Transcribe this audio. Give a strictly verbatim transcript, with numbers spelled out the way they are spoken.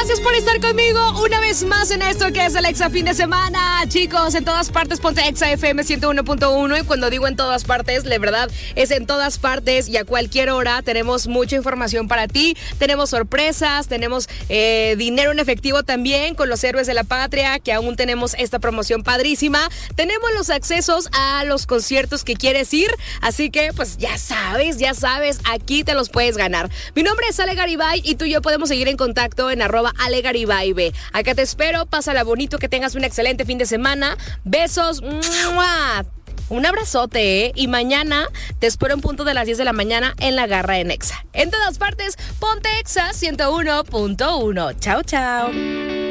Gracias por estar conmigo una vez más en esto que es el Exa Fin de Semana. Chicos, en todas partes ponte Exa F M ciento uno punto uno. Y cuando digo en todas partes, la verdad es en todas partes y a cualquier hora. Tenemos mucha información para ti. Tenemos sorpresas, tenemos eh, dinero en efectivo también con los héroes de la patria, que aún tenemos esta promoción padrísima. Tenemos los accesos a los conciertos que quieres ir. Así que, pues ya sabes, ya sabes, aquí te los puedes ganar. Mi nombre es Ale Garibay y tú y yo podemos seguir en contacto en arroba Ale Garibay B. Acá te espero, pásala bonito, que tengas un excelente fin de semana. Besos, ¡mua! Un abrazote, ¿eh? Y mañana te espero en punto de las diez de la mañana en La Garra en Exa. En todas partes, ponte Exa ciento uno punto uno. Chao, chao.